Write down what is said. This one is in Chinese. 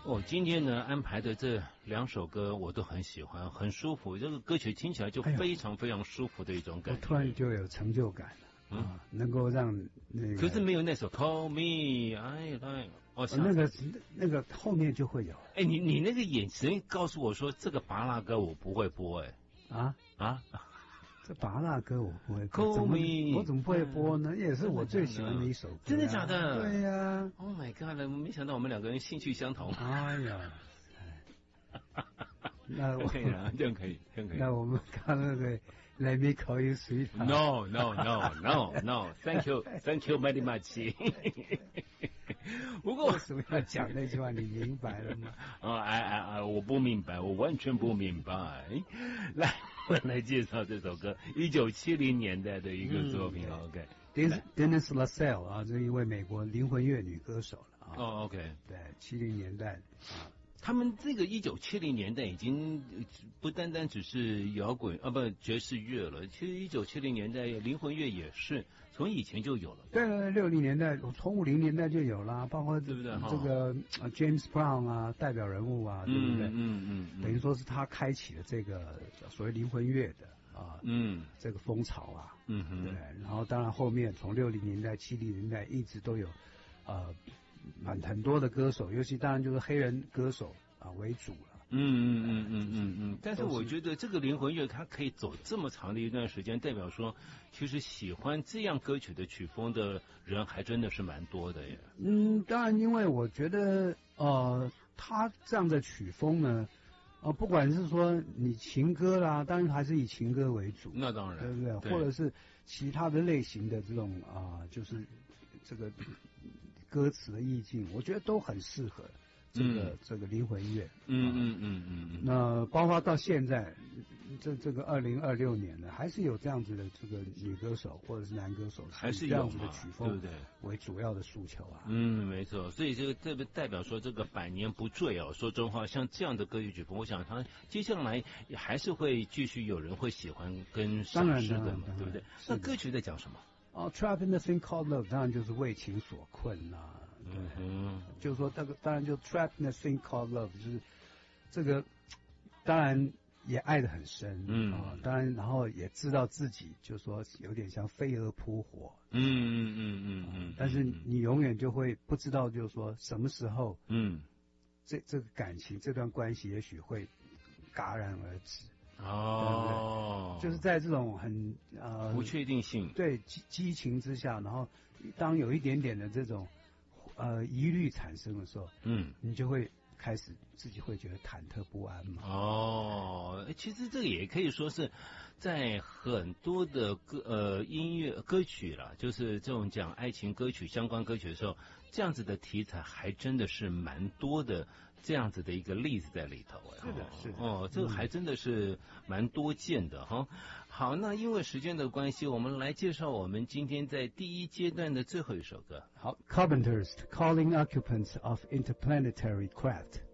哦，今天呢安排的这两首歌我都很喜欢，很舒服。这个歌曲听起来就非常非常舒服的一种感觉。 我突然就有成就感了啊，能够让那个。 可是没有那首 Call Me， 哎， 那个后面就会有。 哎，你那个眼神告诉我说这个拔蜡歌我不会播，哎。 这拔蜡歌我不会播， 我怎么不会播呢？也是我最喜欢的一首歌。 真的假的？ 对呀。 Oh my god！ 我没想到我们两个人兴趣相同。 哎呀，那可以了，这样可以。 那我们刚那个 Let me call you sweet。 No， Thank you very much。不过为什么要讲那句话？你明白了吗？ 我不明白，我完全不明白。来，我来介绍这首歌，1970年代的一个作品。 OK，Dennis LaSalle 啊，这一位美国灵魂乐女歌手了啊。 OK， 对，70年代啊。 他们这个1970年代已经不单单只是摇滚爵士乐了，其实1970年代灵魂乐也是从以前就有了。 对，60年代从50年代就有啦，包括对不对？ 这个James Brown 啊，代表人物啊，对不对？等于说是他开启了这个所谓灵魂乐的这个风潮啊。对。然后当然后面从60年代、70年代一直都有很多的歌手，尤其当然就是黑人歌手为主了。 但是我觉得这个灵魂乐它可以走这么长的一段时间，代表说其实喜欢这样歌曲的曲风的人还真的是蛮多的耶。 当然因为我觉得他这样的曲风呢，不管是说你情歌啦，当然还是以情歌为主， 那当然， 对不对？或者是其他的类型的这种就是这个歌词的意境，我觉得都很适合这个灵魂乐。那包括到现在这个2026年呢，还是有这样子的这个女歌手或者是男歌手， 还是这样子的曲风， 对不对？ 为主要的诉求啊。 没错。所以这个代表说这个百年不坠哦。说真话，像这样的歌曲曲风，我想他接下来还是会继续有人会喜欢跟赏识的嘛，对不对？那歌曲在讲什么 ？Trapped in the thing called love， 当然就是为情所困啦。对，就是说当然就 Trapped in the thing called love， 就是这个当然也爱得很深，当然然后也知道自己就是说有点像飞蛾扑火，但是你永远就会不知道就是说什么时候，这个感情这段关系也许会戛然而止。就是在这种很不确定性， 对激情之下，然后当有一点点的这种疑虑产生的时候，你就会开始自己会觉得忐忑不安嘛。 其实这个也可以说是在很多的音乐歌曲啦，就是这种讲爱情歌曲相关歌曲的时候，这样子的题材还真的是蛮多的，这样子的一个例子在里头。 是的。 这个还真的是蛮多见的哈。好，那因为时间的关系，我们来介绍我们今天在第一阶段的最后一首歌。 好， Carpenters Calling Occupants of Interplanetary Craft。